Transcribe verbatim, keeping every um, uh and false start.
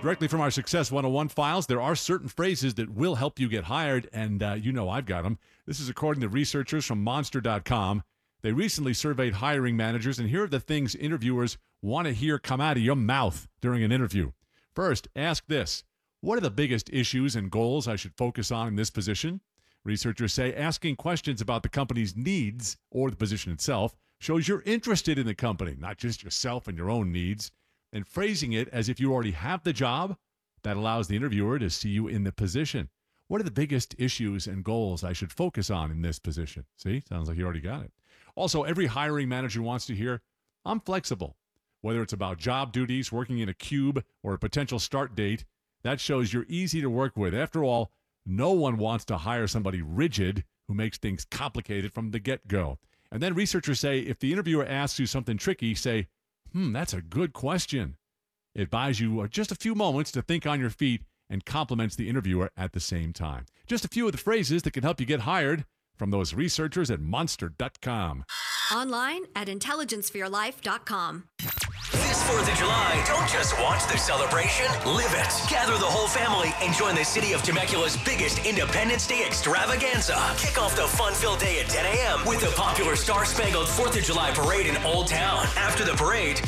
Directly from our Success one oh one files, there are certain phrases that will help you get hired, and uh, you know I've got them. This is according to researchers from Monster dot com. They recently surveyed hiring managers, and here are the things interviewers want to hear come out of your mouth during an interview. First, ask this. What are the biggest issues and goals I should focus on in this position? Researchers say asking questions about the company's needs or the position itself shows you're interested in the company, not just yourself and your own needs. And phrasing it as if you already have the job, that allows the interviewer to see you in the position. What are the biggest issues and goals I should focus on in this position? See, sounds like you already got it. Also, every hiring manager wants to hear, I'm flexible. Whether it's about job duties, working in a cube, or a potential start date, that shows you're easy to work with. After all, no one wants to hire somebody rigid who makes things complicated from the get-go. And then researchers say if the interviewer asks you something tricky, say, Hmm, that's a good question. It buys you just a few moments to think on your feet and compliments the interviewer at the same time. Just a few of the phrases that can help you get hired from those researchers at Monster dot com. Online at intelligence for your life dot com. This fourth of July, don't just watch the celebration, live it. Gather the whole family and join the city of Temecula's biggest Independence Day extravaganza. Kick off the fun-filled day at ten a.m. with the popular Star Spangled fourth of July parade in Old Town. After the parade,